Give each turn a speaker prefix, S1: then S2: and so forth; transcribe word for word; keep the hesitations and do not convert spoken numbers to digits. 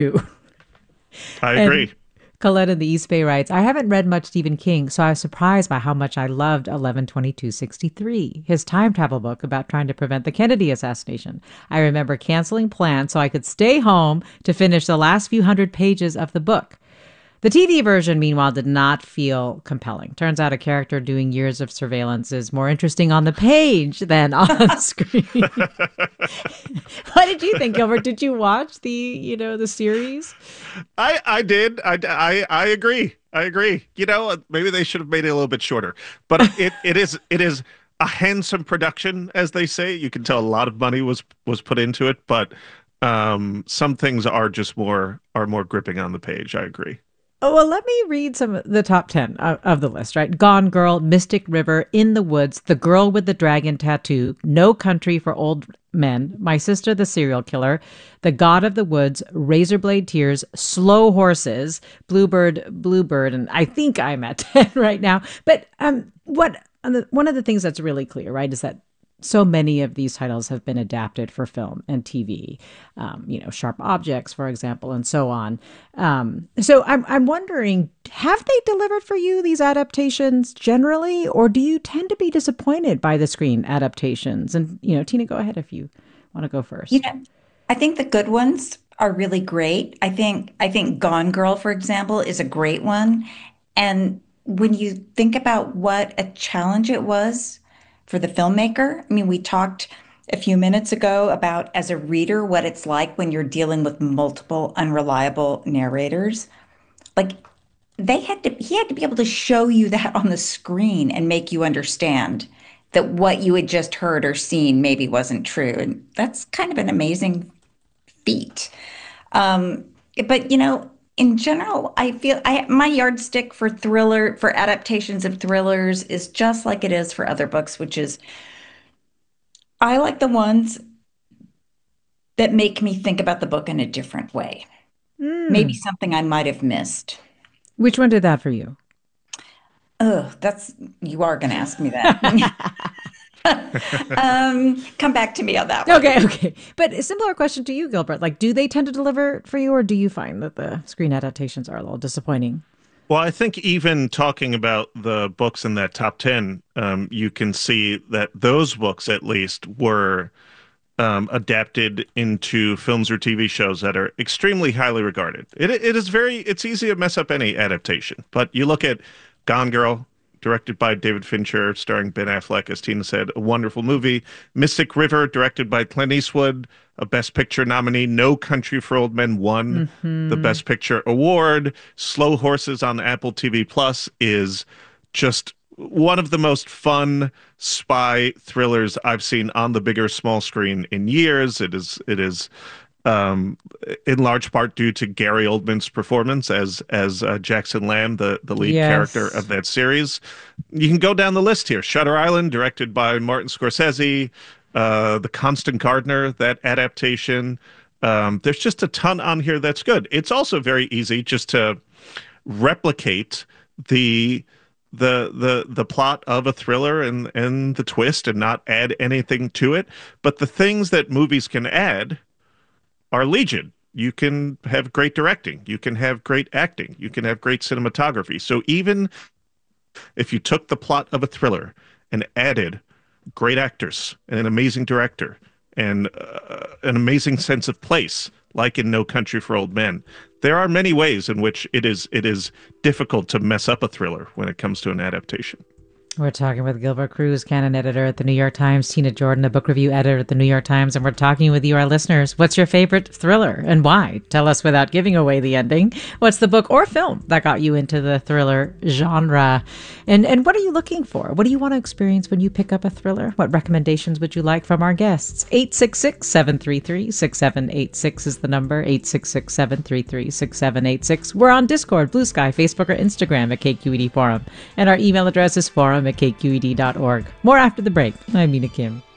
S1: I
S2: And
S1: agree.
S2: Colette in the East Bay writes, I haven't read much Stephen King, so I was surprised by how much I loved eleven twenty-two sixty-three, his time travel book about trying to prevent the Kennedy assassination. I remember canceling plans so I could stay home to finish the last few hundred pages of the book. The T V version, meanwhile, did not feel compelling. Turns out a character doing years of surveillance is more interesting on the page than on screen. What did you think, Gilbert? Did you watch the, you know, the series?
S1: I I did. I I I agree. I agree. You know, maybe they should have made it a little bit shorter, but it it is it is a handsome production, as they say. You can tell a lot of money was was put into it, but um, some things are just more are more gripping on the page. I agree.
S2: Oh, well, let me read some of the top ten of, of the list, right? Gone Girl, Mystic River, In the Woods, The Girl with the Dragon Tattoo, No Country for Old Men, My Sister the Serial Killer, The God of the Woods, Razorblade Tears, Slow Horses, Bluebird, Bluebird, and I think I'm at ten right now. But um, what one of the things that's really clear, right, is that so many of these titles have been adapted for film and T V, um, you know, Sharp Objects, for example, and so on. Um, so I'm, I'm wondering, have they delivered for you these adaptations generally, or do you tend to be disappointed by the screen adaptations? And, you know, Tina, go ahead if you want to go
S3: You
S2: first.
S3: know, I think the good ones are really great. I think I think Gone Girl, for example, is a great one. And when you think about what a challenge it was for the filmmaker, I mean, we talked a few minutes ago about as a reader what it's like when you're dealing with multiple unreliable narrators. Like they had to he had to be able to show you that on the screen and make you understand that what you had just heard or seen maybe wasn't true. And that's kind of an amazing feat. Um, but you know, in general, I feel I my yardstick for thriller for adaptations of thrillers is just like it is for other books, which is I like the ones that make me think about the book in a different way. Maybe
S2: Mm.
S3: something I might have missed.
S2: Which one did that for you?
S3: Oh, that's you are going to ask me that. Um, come back to me on that one.
S2: Okay, okay. But a similar question to you, Gilbert. Like, do they tend to deliver for you, or do you find that the screen adaptations are a little disappointing?
S1: Well, I think even talking about the books in that top ten, um, you can see that those books at least were um, adapted into films or T V shows that are extremely highly regarded. It it is very it's easy to mess up any adaptation, but you look at Gone Girl, directed by David Fincher, starring Ben Affleck, as Tina said, a wonderful movie. Mystic River, directed by Clint Eastwood, a Best Picture nominee. No Country for Old Men won the
S2: Hmm.
S1: Best Picture award. Slow Horses on Apple T V Plus is just one of the most fun spy thrillers I've seen on the big or small screen in years. It is it is um, in large part due to Gary Oldman's performance as as uh, Jackson Lamb, the the lead character of
S2: Yes.
S1: that series. You can go down the list here. Shutter Island, directed by Martin Scorsese, uh, The Constant Gardener, that adaptation. Um, there's just a ton on here that's good. It's also very easy just to replicate the the the the plot of a thriller and and the twist and not add anything to it. But the things that movies can add are legion. You can have great directing, you can have great acting, you can have great cinematography. So even if you took the plot of a thriller and added great actors and an amazing director and uh, an amazing sense of place, like in No Country for Old Men, there are many ways in which it is it is difficult to mess up a thriller when it comes to an adaptation.
S2: We're talking with Gilbert Cruz, canon editor at the New York Times, Tina Jordan, a book review editor at the New York Times, and we're talking with you, our listeners. What's your favorite thriller and why? Tell us without giving away the ending. What's the book or film that got you into the thriller genre? And and what are you looking for? What do you want to experience when you pick up a thriller? What recommendations would you like from our guests? eight six six, seven three three, six seven eight six is the number, eight six six, seven three three, six seven eight six. We're on Discord, Blue Sky, Facebook, or Instagram at K Q E D Forum. And our email address is forum at k q e d dot org. More after the break. I'm Mina Kim.